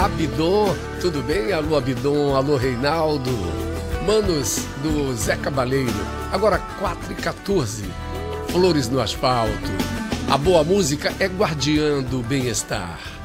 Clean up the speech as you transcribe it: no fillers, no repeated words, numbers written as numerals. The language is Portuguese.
Abidon, tudo bem? Alô Abidon, alô Reinaldo, manos do Zé Cabaleiro. Agora 4h14, Flores no Asfalto. A boa música é guardiã do bem-estar.